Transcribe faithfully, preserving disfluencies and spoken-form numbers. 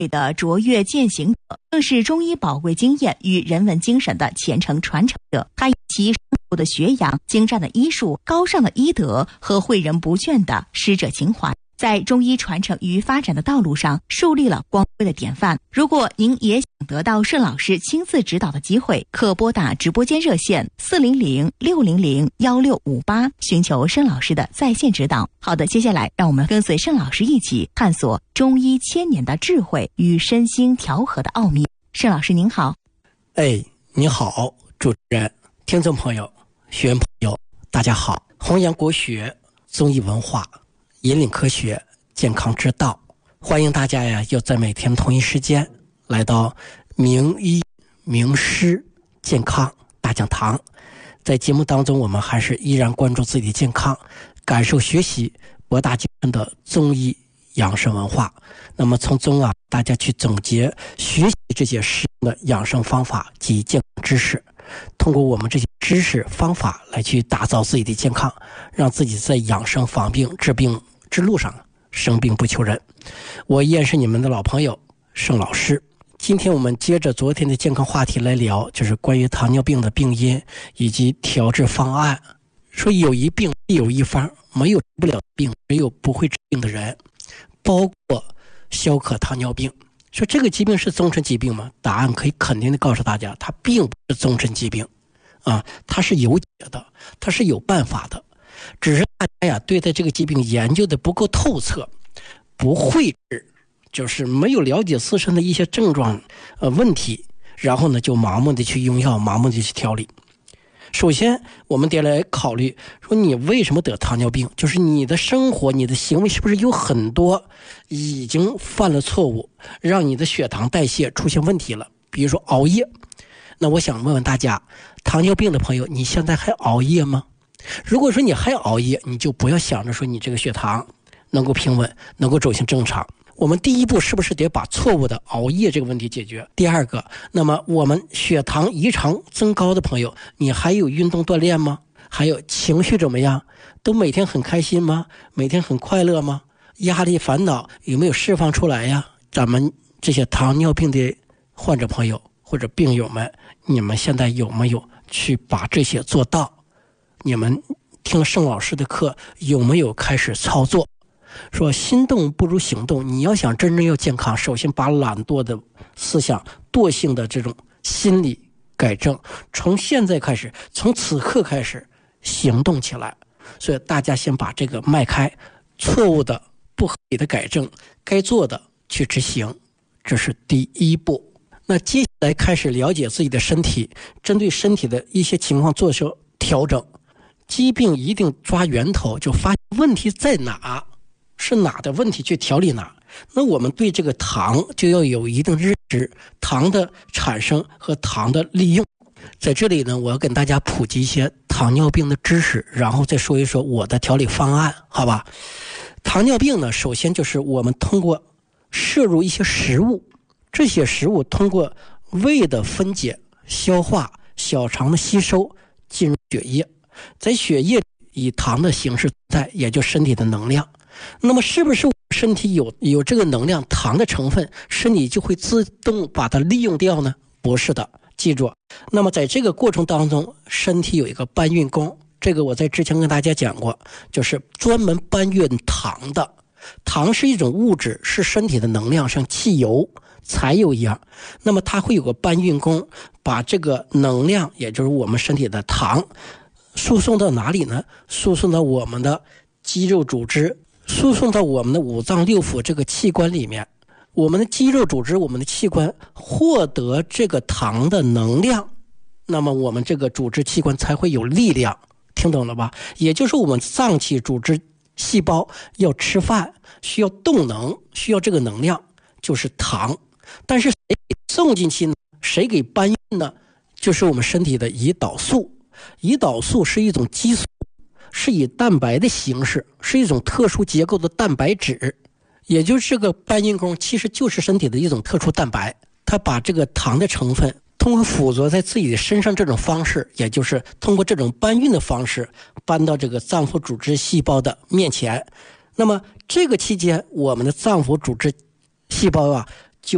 的卓越践行者，更是中医宝贵经验与人文精神的虔诚传承者。他以其深厚的学养、精湛的医术、高尚的医德和诲人不倦的师者情怀，在中医传承与发展的道路上树立了光辉的典范。如果您也想得到盛老师亲自指导的机会，可拨打直播间热线四零零六零零幺六五八，寻求盛老师的在线指导。好的，接下来让我们跟随盛老师一起探索中医千年的智慧与身心调和的奥秘。盛老师您好。 哎，你好，主持人、听众朋友、学员朋友，大家好。弘扬国学、中医文化，引领科学健康之道，欢迎大家呀，又在每天同一时间来到名医名师健康大讲堂。在节目当中，我们还是依然关注自己的健康，感受学习博大精深的中医养生文化。那么从中啊，大家去总结学习这些实用的养生方法及健康知识，通过我们这些知识方法来去打造自己的健康，让自己在养生防病治病之路上生病不求人。我依然是你们的老朋友盛老师。今天我们接着昨天的健康话题来聊，就是关于糖尿病的病因以及调治方案。说有一病必有一方，没有治不了病，没有不会治病的人，包括消渴糖尿病。说这个疾病是终身疾病吗？答案可以肯定的告诉大家，它并不是终身疾病啊，它是有解的，它是有办法的，只是大家呀对待这个疾病研究的不够透彻，不会治，就是没有了解自身的一些症状呃问题，然后呢就盲目的去用药，盲目的去调理。首先我们得来考虑说，你为什么得糖尿病，就是你的生活你的行为是不是有很多已经犯了错误，让你的血糖代谢出现问题了，比如说熬夜。那我想问问大家，糖尿病的朋友，你现在还熬夜吗？如果说你还熬夜，你就不要想着说你这个血糖能够平稳，能够走向正常。我们第一步是不是得把错误的熬夜这个问题解决？第二个，那么我们血糖异常增高的朋友，你还有运动锻炼吗？还有情绪怎么样？都每天很开心吗？每天很快乐吗？压力烦恼有没有释放出来呀？咱们这些糖尿病的患者朋友或者病友们，你们现在有没有去把这些做到？你们听了盛老师的课，有没有开始操作？说心动不如行动，你要想真正要健康，首先把懒惰的思想、惰性的这种心理改正，从现在开始，从此刻开始行动起来。所以大家先把这个迈开，错误的不合理的改正，该做的去执行，这是第一步。那接下来开始了解自己的身体，针对身体的一些情况做出调整。疾病一定抓源头，就发现问题在哪，是哪的问题去调理哪。那我们对这个糖就要有一定认知，糖的产生和糖的利用。在这里呢，我要跟大家普及一些糖尿病的知识，然后再说一说我的调理方案，好吧？糖尿病呢，首先就是我们通过摄入一些食物，这些食物通过胃的分解、消化、小肠的吸收进入血液，在血液以糖的形式在，也就身体的能量。那么是不是身体有有这个能量糖的成分，身体就会自动把它利用掉呢？不是的，记住。那么在这个过程当中，身体有一个搬运工，这个我在之前跟大家讲过，就是专门搬运糖的。糖是一种物质，是身体的能量，像汽油、柴油一样。那么它会有个搬运工，把这个能量，也就是我们身体的糖，输送到哪里呢？输送到我们的肌肉组织，输送到我们的五脏六腑这个器官里面。我们的肌肉组织，我们的器官获得这个糖的能量，那么我们这个组织器官才会有力量。听懂了吧？也就是我们脏器组织细胞要吃饭，需要动能，需要这个能量，就是糖。但是谁给送进去呢？谁给搬运呢？就是我们身体的胰岛素。胰岛素是一种激素，是以蛋白的形式，是一种特殊结构的蛋白质，也就是这个搬运工其实就是身体的一种特殊蛋白，它把这个糖的成分通过附着在自己的身上这种方式，也就是通过这种搬运的方式搬到这个脏腑组织细胞的面前。那么这个期间，我们的脏腑组织细胞啊